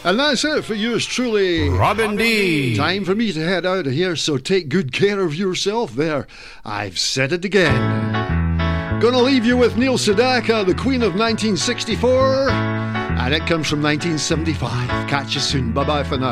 And that's it for yours truly, Robin D. Time for me to head out of here, so take good care of yourself there. I've said it again. Gonna leave you with Neil Sedaka, the Queen of 1964, and it comes from 1975. Catch you soon. Bye-bye for now.